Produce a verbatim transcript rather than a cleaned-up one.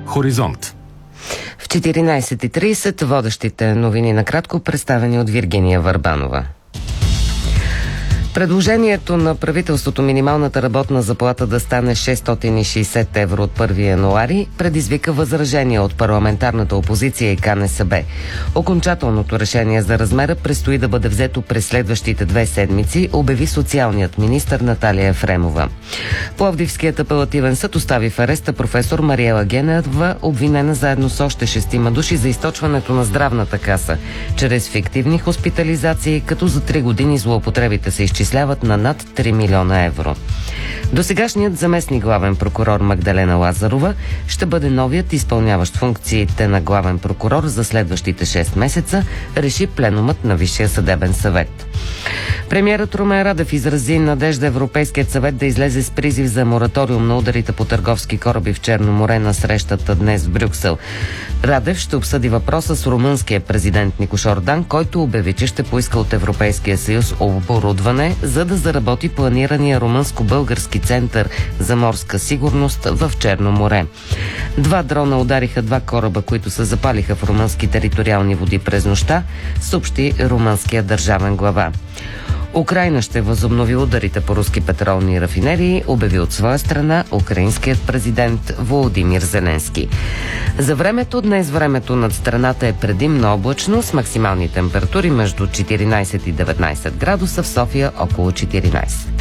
Хоризонт. В четиринайсет и трийсет водещите новини накратко, представени от Виргиния Върбанова. Предложението на правителството минималната работна заплата да стане шестстотин и шейсет евро от първи януари предизвика възражения от парламентарната опозиция и Ка Не Се Бе. Окончателното решение за размера предстои да бъде взето през следващите две седмици, обяви социалният министър Наталия Ефремова. Пловдивският апелативен съд остави в ареста професор Мариела Генева, обвинена заедно с още шестима души за източването на здравната каса чрез фиктивни хоспитализации, като за три години злоупотребите се изчисляват на над три милиона евро. Досегашният заместник главен прокурор Магдалена Лазарова ще бъде новият изпълняващ функциите на главен прокурор за следващите шест месеца, реши пленумът на Висшия съдебен съвет. Премиерът Румен Радев изрази надежда Европейският съвет да излезе с призив за мораториум на ударите по търговски кораби в Черно море на срещата днес в Брюксел. Радев ще обсъди въпроса с румънския президент Никош Ордан, който обяви, че ще поиска от Европейския съюз оборудване, за да заработи планирания румънско-български център за морска сигурност в Черно море. Два дрона удариха два кораба, които се запалиха в румънски териториални води през нощта, съобщи румънския държавен глава. Украйна ще възобнови ударите по руски петролни рафинерии, обяви от своя страна украинският президент Володимир Зеленски. За времето днес времето над страната е предимно облачно с максимални температури между четиринайсет и деветнайсет градуса, в София около четиринайсет.